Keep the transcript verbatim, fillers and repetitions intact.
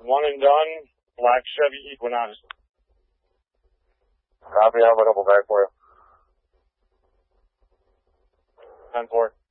one and done, black Chevy Equinox. Copy, I'll have a couple back for you. ten four.